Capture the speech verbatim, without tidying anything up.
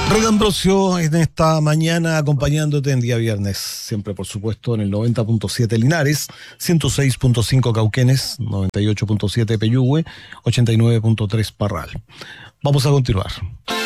Rey Ambrosio en esta mañana acompañándote en día viernes, siempre por supuesto en el noventa punto siete Linares, ciento seis punto cinco Cauquenes, noventa y ocho punto siete Peyúgue, ochenta y nueve punto tres Parral. Vamos a continuar.